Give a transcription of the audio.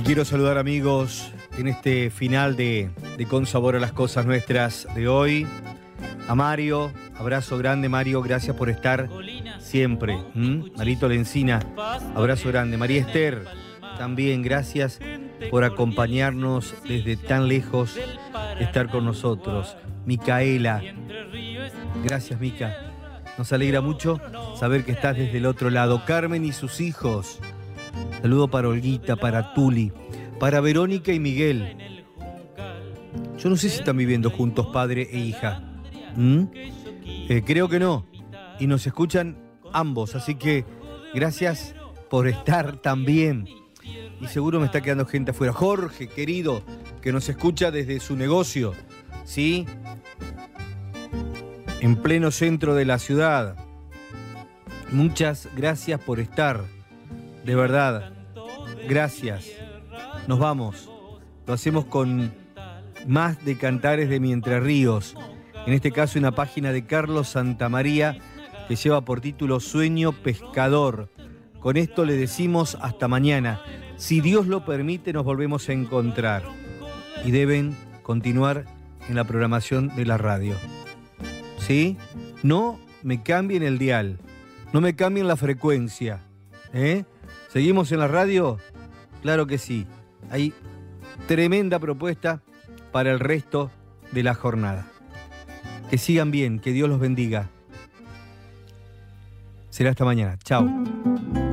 quiero saludar, amigos, en este final de Con Sabor a las Cosas Nuestras de hoy. A Mario, abrazo grande, Mario, gracias por estar siempre. Marito Lencina, abrazo grande. María Esther, también gracias por acompañarnos desde tan lejos, estar con nosotros. Micaela, gracias, Mica. Nos alegra mucho saber que estás desde el otro lado. Carmen y sus hijos. Saludo para Olguita, para Tuli, para Verónica y Miguel. Yo no sé si están viviendo juntos padre e hija. Creo que no. Y nos escuchan ambos, así que gracias por estar también. Y seguro me está quedando gente afuera. Jorge, querido, que nos escucha desde su negocio, ¿sí? En pleno centro de la ciudad. Muchas gracias por estar. De verdad, gracias. Nos vamos. Lo hacemos con más de Cantares de Mientras Ríos. En este caso, una página de Carlos Santamaría que lleva por título Sueño Pescador. Con esto le decimos hasta mañana. Si Dios lo permite, nos volvemos a encontrar. Y deben continuar en la programación de la radio. ¿Sí? No me cambien el dial. No me cambien la frecuencia. ¿Seguimos en la radio? Claro que sí. Hay tremenda propuesta para el resto de la jornada. Que sigan bien, que Dios los bendiga. Será hasta mañana. Chao.